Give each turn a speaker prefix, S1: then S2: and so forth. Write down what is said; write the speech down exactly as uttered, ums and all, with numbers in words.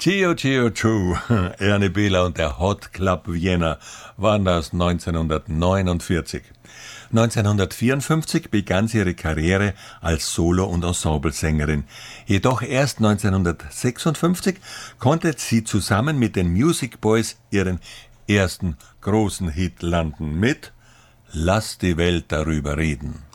S1: Chio Chio Choo, Ernie Bela und der Hot Club Vienna waren das neunzehnhundertneunundvierzig. neunzehnhundertvierundfünfzig begann sie ihre Karriere als Solo- und Ensemblesängerin. Jedoch erst neunzehnhundertsechsundfünfzig konnte sie zusammen mit den Music Boys ihren ersten großen Hit landen mit »Lass die Welt darüber reden«.